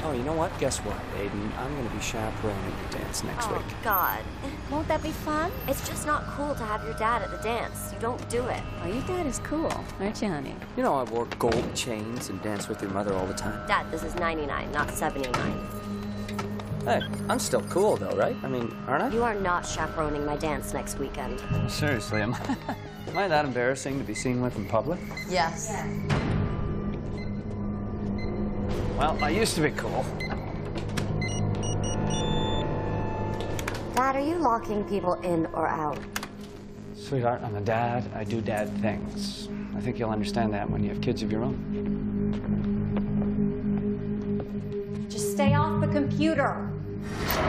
Oh, you know what? Guess what, Aiden? I'm going to be chaperoning the dance next week. Oh, God. Won't that be fun? It's just not cool to have your dad at the dance. You don't do it. Oh, your dad is cool, aren't you, honey? You know I wore gold chains and danced with your mother all the time. Dad, this is 99, not 79. Hey, I'm still cool, though, right? I mean, aren't I? You are not chaperoning my dance next weekend. Seriously, am I that embarrassing to be seen with in public? Yes. Well, I used to be cool. Dad, are you locking people in or out? Sweetheart, I'm a dad. I do dad things. I think you'll understand that when you have kids of your own. Just stay off the computer.